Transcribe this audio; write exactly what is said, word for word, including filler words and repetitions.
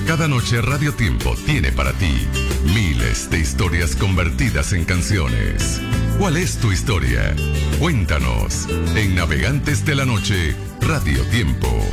Cada noche Radio Tiempo tiene para ti miles de historias convertidas en canciones. ¿Cuál es tu historia? Cuéntanos en Navegantes de la Noche, Radio Tiempo.